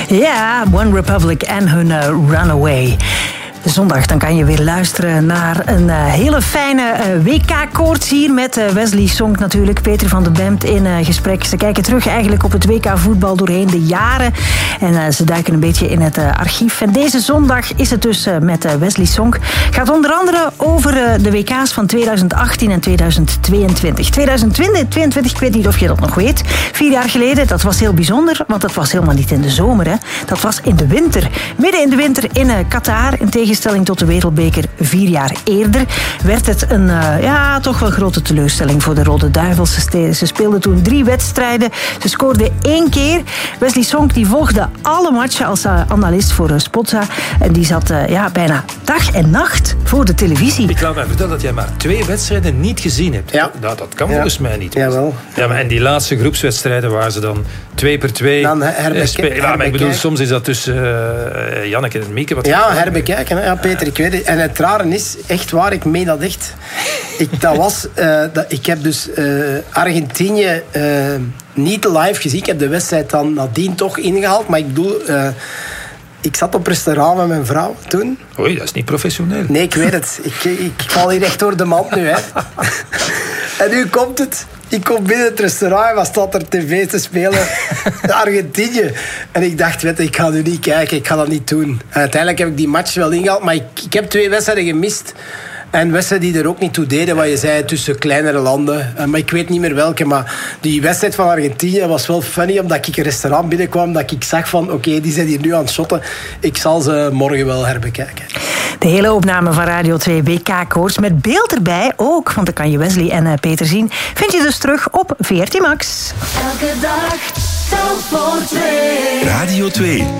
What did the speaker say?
Ja, One Republic en hun Runaway. Zondag dan kan je weer luisteren naar een hele fijne WK-koorts hier met Wesley Sonk natuurlijk. Peter van de Bemt in gesprek. Ze kijken terug eigenlijk op het WK-voetbal doorheen de jaren. En ze duiken een beetje in het archief. En deze zondag is het dus met Wesley Sonk. Gaat onder andere over de WK's van 2018 en 2022. 2022, ik weet niet of je dat nog weet. 4 jaar geleden, dat was heel bijzonder. Want dat was helemaal niet in de zomer. Hè. Dat was in de winter. Midden in de winter in Qatar. In tegenstelling tot de Wereldbeker 4 jaar eerder werd het een toch wel grote teleurstelling voor de Rode Duivels. Ze speelden toen 3 wedstrijden. Ze scoorden 1 keer. Wesley Sonk die volgde alle matchen als analist voor Spotza. En die zat bijna dag en nacht voor de televisie. Ik laat mij vertellen dat jij maar 2 wedstrijden niet gezien hebt. Ja. Nou, dat kan volgens mij niet. Jawel. Ja, maar en die laatste groepswedstrijden waar ze dan 2 per 2 spelen. Maar ik bedoel, soms is dat tussen Janneke en Mieke. Herbekijken. Ja, Peter, ik weet het. En het rare is, echt waar, ik meen dat echt. Ik heb dus Argentinië niet live gezien. Ik heb de wedstrijd dan nadien toch ingehaald. Maar ik bedoel, ik zat op restaurant met mijn vrouw toen. Oei, dat is niet professioneel. Nee, ik weet het. Ik val hier echt door de mand nu. Hè. En nu komt het. Ik kom binnen het restaurant en wat staat er tv te spelen? Argentinië. En ik dacht, ik ga nu niet kijken, ik ga dat niet doen. En uiteindelijk heb ik die match wel ingehaald, maar ik heb 2 wedstrijden gemist. En wedstrijden die er ook niet toe deden, wat je zei, tussen kleinere landen. Maar ik weet niet meer welke. Maar die wedstrijd van Argentinië was wel funny, omdat ik een restaurant binnenkwam, dat ik zag van, oké, die zijn hier nu aan het shotten. Ik zal ze morgen wel herbekijken. De hele opname van Radio 2 WK-koorts met beeld erbij ook, want dan kan je Wesley en Peter zien, vind je dus terug op VRT Max. Elke dag telt voor 2. Radio 2.